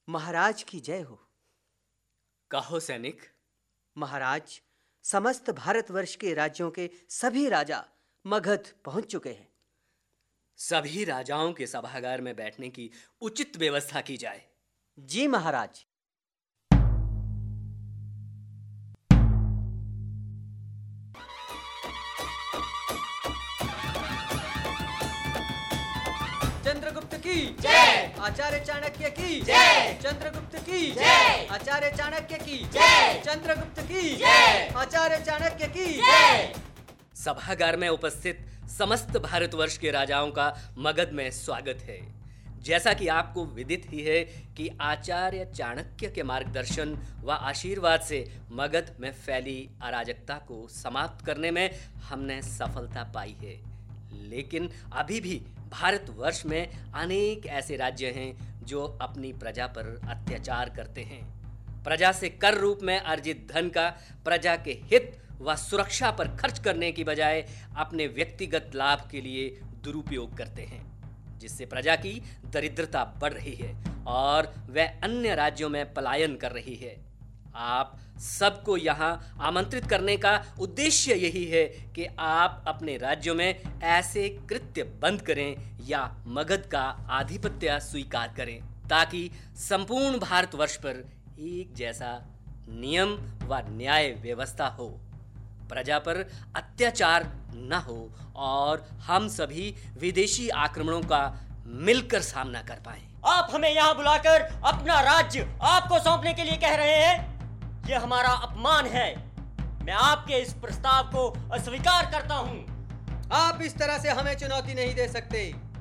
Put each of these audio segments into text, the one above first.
महाराज की जय हो। कहो सैनिक। महाराज, समस्त भारतवर्ष के राज्यों के सभी राजा मगध पहुंच चुके हैं। सभी राजाओं के सभागार में बैठने की उचित व्यवस्था की जाए। जी महाराज। चंद्रगुप्त की जय। आचार्य चाणक्य की जय। चंद्रगुप्त की जय। आचार्य चाणक्य की जय। चंद्रगुप्त की जय। आचार्य चाणक्य की जय। सभागार में उपस्थित समस्त भारतवर्ष के राजाओं का मगध में स्वागत है। जैसा कि आपको विदित ही है कि आचार्य चाणक्य के मार्गदर्शन व आशीर्वाद से मगध में फैली अराजकता को समाप्त करने में हमने सफलता पाई है। लेकिन अभी भी भारतवर्ष में अनेक ऐसे राज्य हैं जो अपनी प्रजा पर अत्याचार करते हैं। प्रजा से कर रूप में अर्जित धन का प्रजा के हित व सुरक्षा पर खर्च करने की बजाय अपने व्यक्तिगत लाभ के लिए दुरुपयोग करते हैं, जिससे प्रजा की दरिद्रता बढ़ रही है और वह अन्य राज्यों में पलायन कर रही है। आप सबको यहाँ आमंत्रित करने का उद्देश्य यही है कि आप अपने राज्यों में ऐसे कृत्य बंद करें या मगध का आधिपत्य स्वीकार करें, ताकि संपूर्ण भारतवर्ष पर एक जैसा नियम व न्याय व्यवस्था हो, प्रजा पर अत्याचार न हो और हम सभी विदेशी आक्रमणों का मिलकर सामना कर पाएं। आप हमें यहाँ बुलाकर अपना राज्य आपको सौंपने के लिए कह रहे हैं? यह हमारा अपमान है। मैं आपके इस प्रस्ताव को अस्वीकार करता हूँ। आप इस तरह से हमें चुनौती नहीं दे सकते।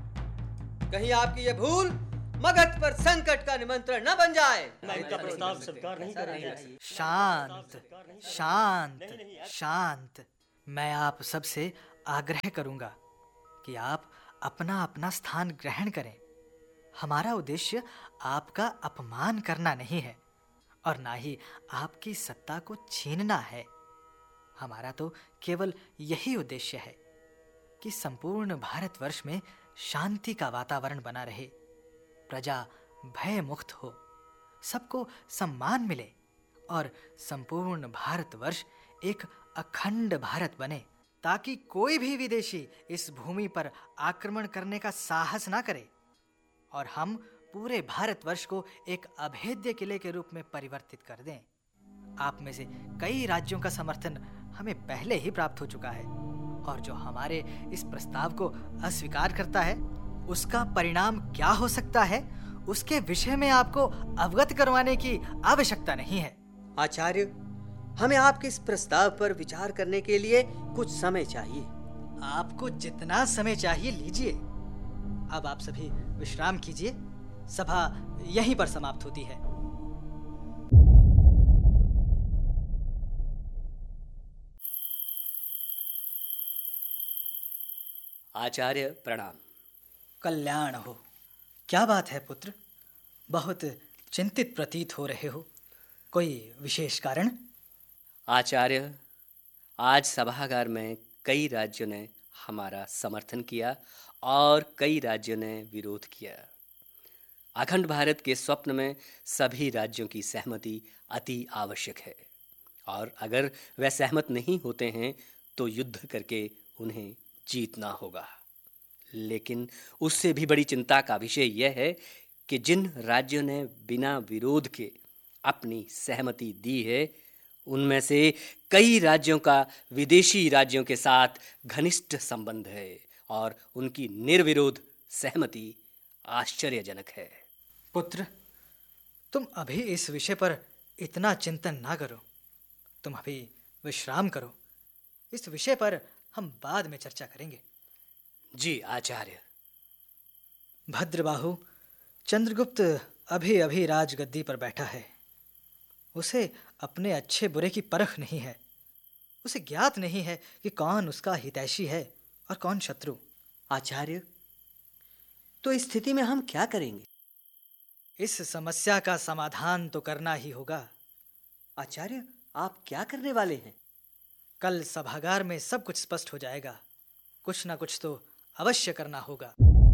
कहीं आपकी यह भूल मगध पर संकट का निमंत्रण न बन जाए। मैं इनका प्रस्ताव स्वीकार नहीं करूंगा। शांत शांत शांत। मैं आप सबसे आग्रह करूंगा कि आप अपना अपना स्थान ग्रहण करें। हमारा उद्देश्य आपका अपमान करना नहीं है और ना ही आपकी सत्ता को छीनना है। हमारा तो केवल यही उद्देश्य है कि संपूर्ण भारतवर्ष में शांति का वातावरण बना रहे, प्रजा भय मुक्त हो, सबको सम्मान मिले और संपूर्ण भारतवर्ष एक अखंड भारत बने, ताकि कोई भी विदेशी इस भूमि पर आक्रमण करने का साहस ना करे और हम पूरे भारतवर्ष को एक अभेद्य किले के रूप में परिवर्तित कर दें। आप में से कई राज्यों का समर्थन हमें पहले ही प्राप्त हो चुका है और जो हमारे इस प्रस्ताव को अस्वीकार करता है, उसका परिणाम क्या हो सकता है, उसके विषय में आपको अवगत करवाने की आवश्यकता नहीं है। आचार्य, हमें आपके इस प्रस्ताव पर विचार करने के लिए कुछ समय चाहिए। आपको जितना समय चाहिए लीजिए। अब आप सभी विश्राम कीजिए। सभा यहीं पर समाप्त होती है। आचार्य प्रणाम। कल्याण हो। क्या बात है पुत्र, बहुत चिंतित प्रतीत हो रहे हो। कोई विशेष कारण? आचार्य, आज सभागार में कई राज्यों ने हमारा समर्थन किया और कई राज्यों ने विरोध किया। अखंड भारत के स्वप्न में सभी राज्यों की सहमति अति आवश्यक है और अगर वह सहमत नहीं होते हैं तो युद्ध करके उन्हें जीतना होगा। लेकिन उससे भी बड़ी चिंता का विषय यह है कि जिन राज्यों ने बिना विरोध के अपनी सहमति दी है, उनमें से कई राज्यों का विदेशी राज्यों के साथ घनिष्ठ संबंध है और उनकी निर्विरोध सहमति आश्चर्यजनक है। पुत्र, तुम अभी इस विषय पर इतना चिंतन ना करो। तुम अभी विश्राम करो। इस विषय पर हम बाद में चर्चा करेंगे। जी आचार्य। भद्रबाहु, चंद्रगुप्त अभी अभी राजगद्दी पर बैठा है। उसे अपने अच्छे बुरे की परख नहीं है। उसे ज्ञात नहीं है कि कौन उसका हितैषी है और कौन शत्रु। आचार्य, तो इस स्थिति में हम क्या करेंगे? इस समस्या का समाधान तो करना ही होगा। आचार्य, आप क्या करने वाले हैं? कल सभागार में सब कुछ स्पष्ट हो जाएगा। कुछ ना कुछ तो अवश्य करना होगा।